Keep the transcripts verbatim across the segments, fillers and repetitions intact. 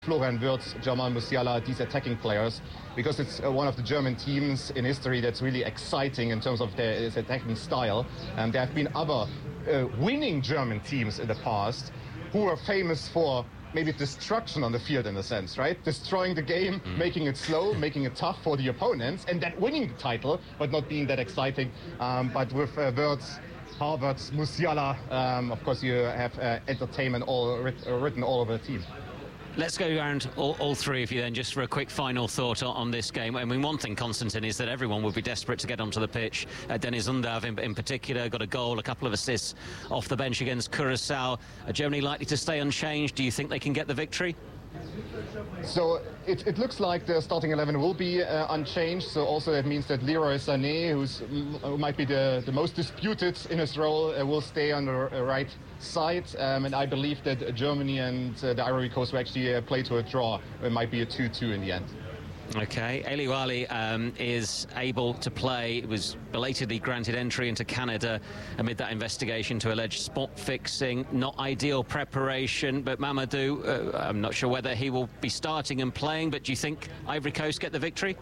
Florian Wirtz, Jamal Musiala, these attacking players, because it's uh, one of the German teams in history that's really exciting in terms of their its attacking style. And there have been other uh, winning German teams in the past who are famous for maybe destruction on the field, in a sense, right? Destroying the game, mm. making it slow, making it tough for the opponents, and then winning the title, but not being that exciting. Um, but with uh, Wirtz, Havertz, Musiala, um, of course you have uh, entertainment all writ uh, written all over the team. Let's go around all, all three of you then, just for a quick final thought on, on this game. I mean, one thing, Konstantin, is that everyone would be desperate to get onto the pitch. Uh, Deniz Undav in, in particular got a goal, a couple of assists off the bench against Curaçao. Are Germany likely to stay unchanged? Do you think they can get the victory? So it, it looks like the starting eleven will be uh, unchanged. So also that means that Leroy Sané, who's, who might be the, the most disputed in his role, uh, will stay on the uh, right side. Um, and I believe that Germany and uh, the Ivory Coast will actually uh, play to a draw. It might be a two two in the end. OK, Elie Waly um, is able to play. It was belatedly granted entry into Canada amid that investigation to alleged spot fixing. Not ideal preparation, but Mamadou, uh, I'm not sure whether he will be starting and playing, but do you think Ivory Coast get the victory?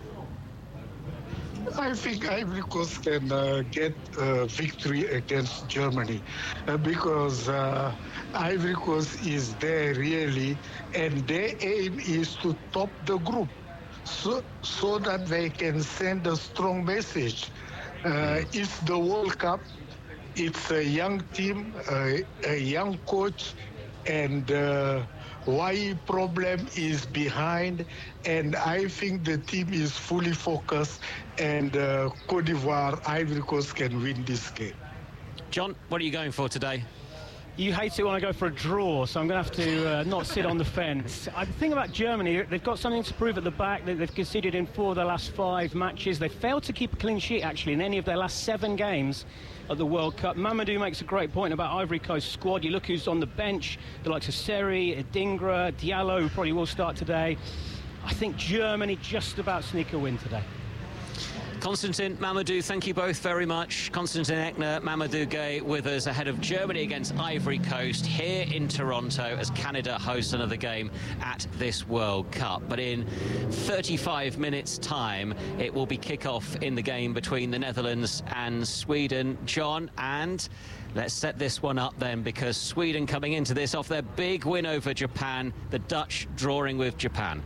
I think Ivory Coast can uh, get a victory against Germany uh, because uh, Ivory Coast is there really, and their aim is to top the group. So, so that they can send a strong message. Uh, it's the World Cup, it's a young team, uh, a young coach, and uh, why problem is behind, and I think the team is fully focused, and uh, Côte d'Ivoire, Ivory Coast can win this game. John, what are you going for today? You hate it when I go for a draw, so I'm going to have to uh, not sit on the fence. I think about Germany, they've got something to prove at the back. They've conceded in four of their last five matches. They failed to keep a clean sheet, actually, in any of their last seven games at the World Cup. Mamadou makes a great point about Ivory Coast squad. You look who's on the bench, the likes of Seri, Dingra, Diallo, who probably will start today. I think Germany just about sneak a win today. Konstantin, Mamadou, thank you both very much. Konstantin Eckner, Mamadou Gueye with us ahead of Germany against Ivory Coast here in Toronto as Canada hosts another game at this World Cup. But in thirty-five minutes' time, it will be kick-off in the game between the Netherlands and Sweden. John, and let's set this one up then, because Sweden coming into this off their big win over Japan, the Dutch drawing with Japan.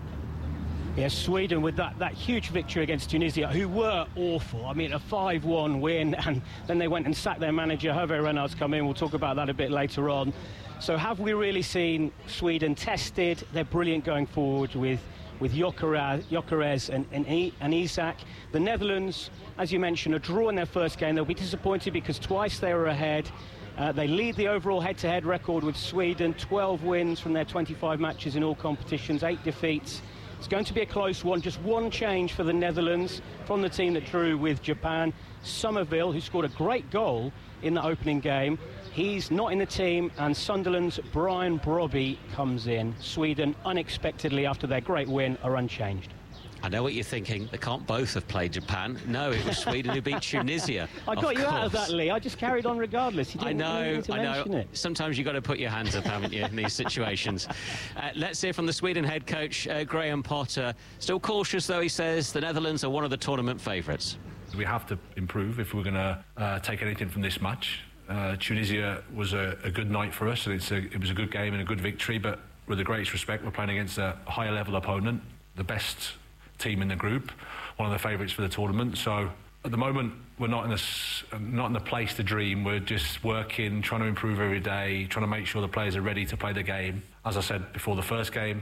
Yes, Sweden with that, that huge victory against Tunisia, who were awful. I mean, a five one win, and then they went and sacked their manager. Hervé Renard's come in. We'll talk about that a bit later on. So have we really seen Sweden tested? They're brilliant going forward with, with Gyökeres and, and, and Isak. The Netherlands, as you mentioned, a draw in their first game. They'll be disappointed because twice they were ahead. Uh, they lead the overall head-to-head record with Sweden, twelve wins from their twenty-five matches in all competitions, eight defeats. It's going to be a close one. Just one change for the Netherlands from the team that drew with Japan. Somerville, who scored a great goal in the opening game, he's not in the team, and Sunderland's Brian Brobby comes in. Sweden, unexpectedly after their great win, are unchanged. I know what you're thinking. They can't both have played Japan. No, it was Sweden who beat Tunisia. I got you out of that, Lee. I just carried on regardless. You didn't I know, to I know. It. Sometimes you've got to put your hands up, haven't you, in these situations. Uh, let's hear from the Sweden head coach, uh, Graham Potter. Still cautious, though, he says the Netherlands are one of the tournament favourites. We have to improve if we're going to uh, take anything from this match. Uh, Tunisia was a, a good night for us, and it's a, it was a good game and a good victory, but with the greatest respect, we're playing against a higher level opponent, the best team in the group, one of the favourites for the tournament. So at the moment we're not in a, not in the place to dream. We're just working, trying to improve every day, trying to make sure the players are ready to play the game. As I said before the first game,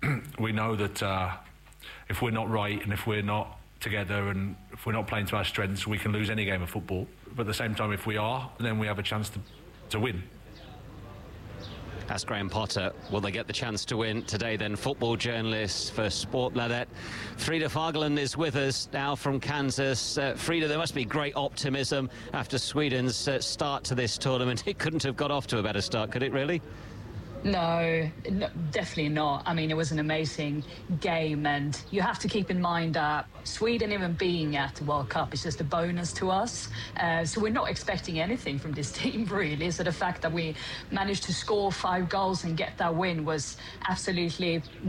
we know that uh, if we're not right and if we're not together and if we're not playing to our strengths, we can lose any game of football. But at the same time, if we are, then we have a chance to, to win. That's Graham Potter. Will they get the chance to win today then? Football journalist for Sportbladet. Frida Fagerlund is with us now from Kansas. Uh, Frida, there must be great optimism after Sweden's uh, start to this tournament. It couldn't have got off to a better start, could it really? No, no, definitely not. I mean, it was an amazing game, and you have to keep in mind that Sweden even being at the World Cup is just a bonus to us. Uh, so we're not expecting anything from this team, really. So the fact that we managed to score five goals and get that win was absolutely